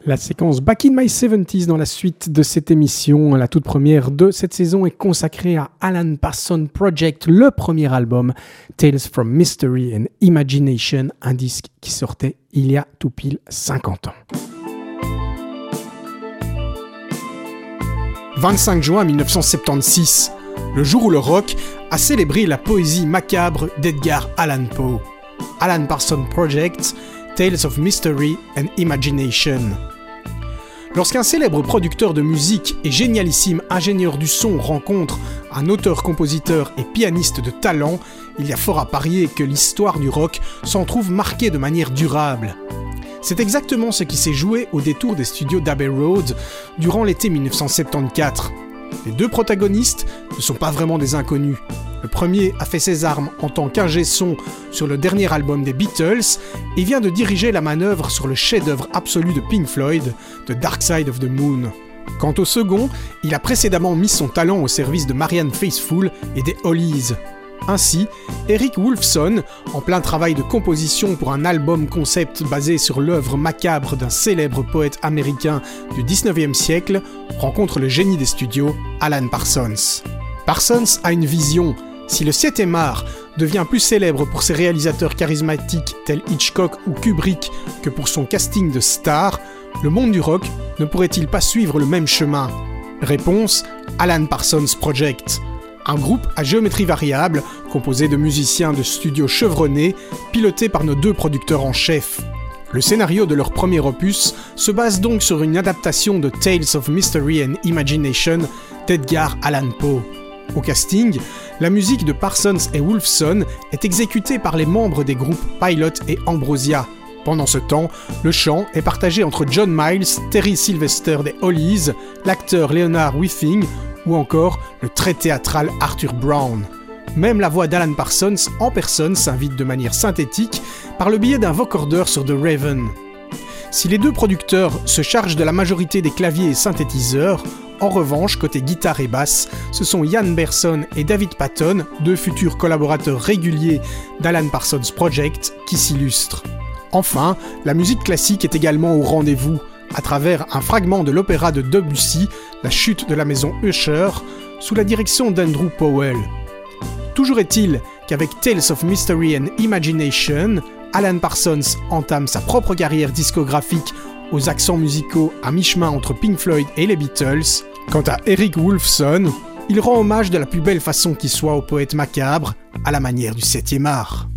La séquence Back in My 70s dans la suite de cette émission, la toute première de cette saison, est consacrée à Alan Parsons Project, le premier album, Tales from Mystery and Imagination, un disque qui sortait il y a tout pile 50 ans. 25 juin 1976, le jour où le rock a célébré la poésie macabre d'Edgar Allan Poe. Alan Parsons Project, Tales of Mystery and Imagination. Lorsqu'un célèbre producteur de musique et génialissime ingénieur du son rencontre un auteur-compositeur et pianiste de talent, il y a fort à parier que l'histoire du rock s'en trouve marquée de manière durable. C'est exactement ce qui s'est joué au détour des studios d'Abbey Road durant l'été 1974. Les deux protagonistes ne sont pas vraiment des inconnus. Le premier a fait ses armes en tant qu'ingé son sur le dernier album des Beatles et vient de diriger la manœuvre sur le chef-d'œuvre absolu de Pink Floyd, The Dark Side of the Moon. Quant au second, il a précédemment mis son talent au service de Marianne Faithfull et des Hollies. Ainsi, Eric Woolfson, en plein travail de composition pour un album concept basé sur l'œuvre macabre d'un célèbre poète américain du 19e siècle, rencontre le génie des studios, Alan Parsons. Parsons a une vision. Si le 7e art devient plus célèbre pour ses réalisateurs charismatiques tels Hitchcock ou Kubrick que pour son casting de stars, le monde du rock ne pourrait-il pas suivre le même chemin ? Réponse, Alan Parsons Project. Un groupe à géométrie variable, composé de musiciens de studio chevronnés, piloté par nos deux producteurs en chef. Le scénario de leur premier opus se base donc sur une adaptation de Tales of Mystery and Imagination d'Edgar Allan Poe. Au casting, la musique de Parsons et Woolfson est exécutée par les membres des groupes Pilot et Ambrosia. Pendant ce temps, le chant est partagé entre John Miles, Terry Sylvester des Hollies, l'acteur Leonard Whiting ou encore le très théâtral Arthur Brown. Même la voix d'Alan Parsons en personne s'invite de manière synthétique par le biais d'un vocordeur sur The Raven. Si les deux producteurs se chargent de la majorité des claviers et synthétiseurs, en revanche, côté guitare et basse, ce sont Ian Berson et David Patton, deux futurs collaborateurs réguliers d'Alan Parsons Project, qui s'illustrent. Enfin, la musique classique est également au rendez-vous, à travers un fragment de l'opéra de Debussy, La chute de la maison Usher, sous la direction d'Andrew Powell. Toujours est-il qu'avec Tales of Mystery and Imagination, Alan Parsons entame sa propre carrière discographique aux accents musicaux à mi-chemin entre Pink Floyd et les Beatles. Quant à Eric Woolfson, il rend hommage de la plus belle façon qui soit au poète macabre, à la manière du 7e art.